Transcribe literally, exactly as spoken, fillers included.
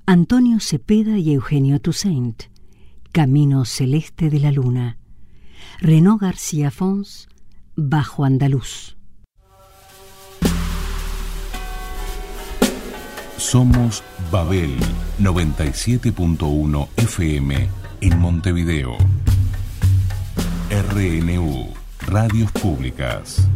Antonio Cepeda y Eugenio Toussaint, Camino Celeste de la Luna. Renaud García Fons, Bajo Andaluz. Somos Babel noventa y siete punto uno F M en Montevideo. R N U, Radios Públicas.